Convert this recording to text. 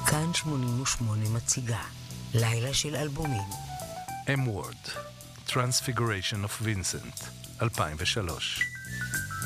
כאן 88 מציגה לילה של אלבומים. M-Word, Transfiguration of Vincent, 2003.